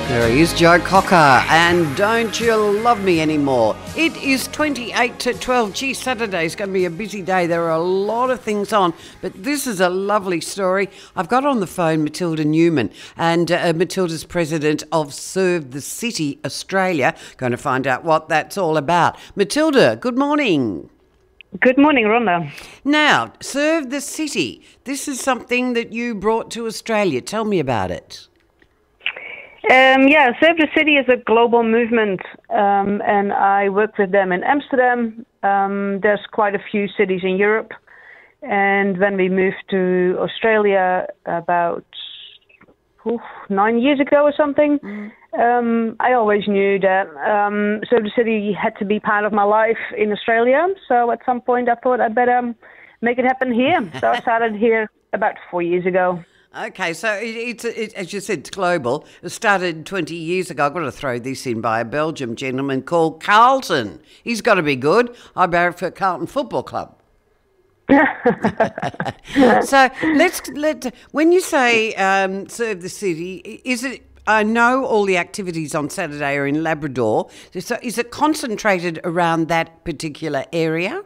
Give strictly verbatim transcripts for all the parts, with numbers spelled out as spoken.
There he is, Joe Cocker, and Don't You Love Me Anymore. It is twenty-eight to twelve. Gee, Saturday's going to be a busy day. There are a lot of things on, but this is a lovely story. I've got on the phone Matilda Newman, and uh, Matilda's president of Serve the City Australia. Going to find out what that's all about. Matilda, good morning. Good morning, Rhonda. Now, Serve the City. This is something that you brought to Australia. Tell me about it. Um, yeah, Serve the City is a global movement, um, and I work with them in Amsterdam. Um, there's quite a few cities in Europe, and when we moved to Australia about oof, nine years ago or something, mm. um, I always knew that um, Serve the City had to be part of my life in Australia. So at some point I thought I'd better make it happen here. So I started here about four years ago. Okay, so it, it's, it, as you said, it's global. It started twenty years ago. I've got to throw this in by a Belgium gentleman called Carlton. He's got to be good. I barrack for Carlton Football Club. So let's let when you say um, Serve the City, is it? I know all the activities on Saturday are in Labrador. So is it concentrated around that particular area?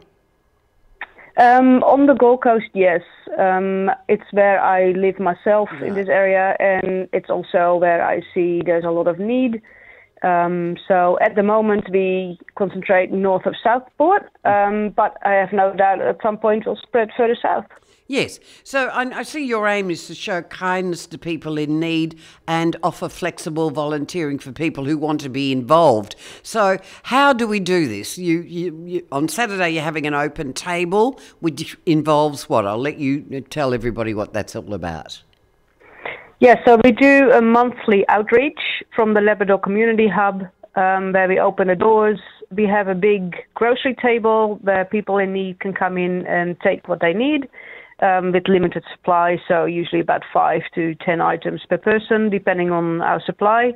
Um, on the Gold Coast, yes. Um, it's where I live myself yeah. in this area, and it's also where I see there's a lot of need. Um, so at the moment we concentrate north of Southport, um, but I have no doubt at some point we'll spread further south. Yes. So I, I see your aim is to show kindness to people in need and offer flexible volunteering for people who want to be involved. So how do we do this? You, you, you on Saturday you're having an open table, which involves what? I'll let you tell everybody what that's all about. Yeah, so we do a monthly outreach from the Labrador Community Hub, um, where we open the doors. We have a big grocery table where people in need can come in and take what they need. Um, with limited supply, so usually about five to ten items per person, depending on our supply.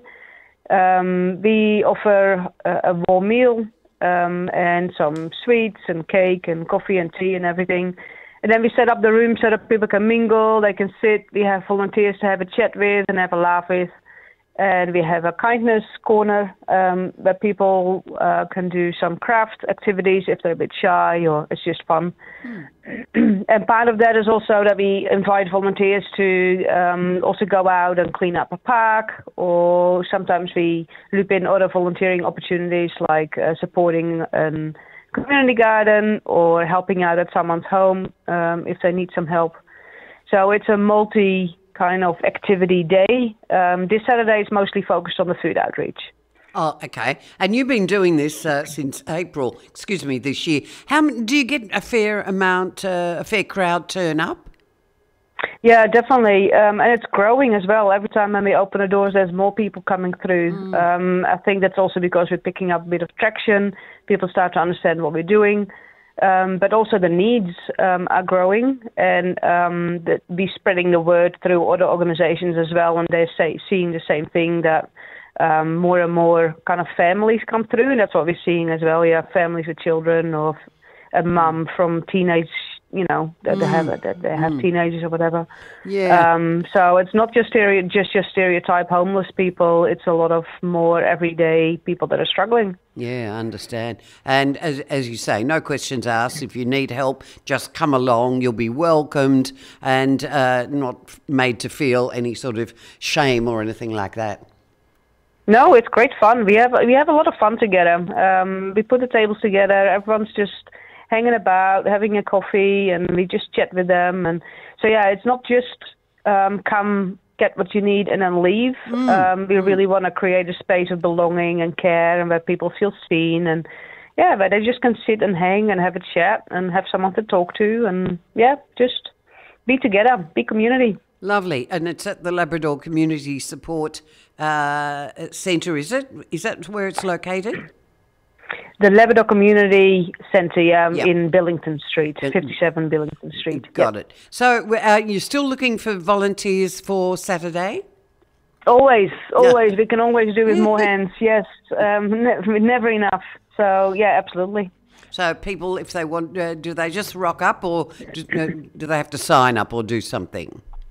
Um, we offer a, a warm meal um, and some sweets and cake and coffee and tea and everything. And then we set up the room so that people can mingle, they can sit. We have volunteers to have a chat with and have a laugh with. And we have a kindness corner um, where people uh, can do some craft activities if they're a bit shy or it's just fun. Mm. And part of that is also that we invite volunteers to um, also go out and clean up a park, or sometimes we loop in other volunteering opportunities like uh, supporting a community garden or helping out at someone's home um, if they need some help. So it's a multi kind of activity day. Um, this Saturday is mostly focused on the food outreach. Oh, okay. And you've been doing this uh, since April, excuse me, this year. How do you get a fair amount, uh, a fair crowd turn up? Yeah, definitely. Um, and it's growing as well. Every time when we open the doors, there's more people coming through. Mm. Um, I think that's also because we're picking up a bit of traction. People start to understand what we're doing. Um, but also the needs um, are growing, and um, the, we spreading the word through other organizations as well, and they're say, seeing the same thing, that um, more and more kind of families come through, and that's what we're seeing as well. Yeah, families with children, or a mum from teenage, you know, that mm. they have that they have mm. teenagers or whatever. Yeah. Um, so it's not just stereo, just your stereotype homeless people. It's a lot of more everyday people that are struggling. Yeah, I understand. And as as you say, no questions asked. If you need help, just come along. You'll be welcomed and uh, not made to feel any sort of shame or anything like that. No, it's great fun. We have we have a lot of fun together. Um, we put the tables together. Everyone's just hanging about, having a coffee, and we just chat with them. And so, yeah, it's not just um, come, get what you need, and then leave. Mm. Um, we really want to create a space of belonging and care, and where people feel seen. And, yeah, where they just can sit and hang and have a chat and have someone to talk to. And, yeah, just be together, be community. Lovely. And it's at the Labrador Community Support uh, Centre, is it? Is that where it's located? The Labrador Community Centre um, yep. in Billington Street, fifty-seven Billington Street. Got yep. it. So uh, you're still looking for volunteers for Saturday? Always, always. We can always do with more hands, yes. Um, ne- never enough. So, yeah, absolutely. So people, if they want, uh, do they just rock up, or do, uh, do they have to sign up or do something?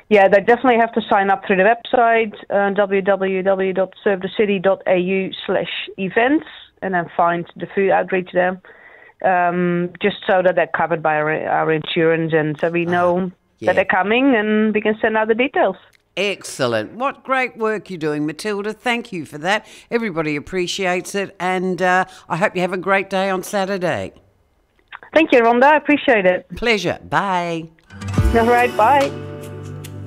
Yeah, they definitely have to sign up through the website, uh, w w w dot serve the city dot a u slash events, and then find the food outreach there, um, just so that they're covered by our, our insurance, and so we know uh, yeah. that they're coming, and we can send out the details. Excellent. What great work you're doing, Matilda. Thank you for that. Everybody appreciates it, and uh, I hope you have a great day on Saturday. Thank you, Rhonda. I appreciate it. Pleasure. Bye. All right, bye.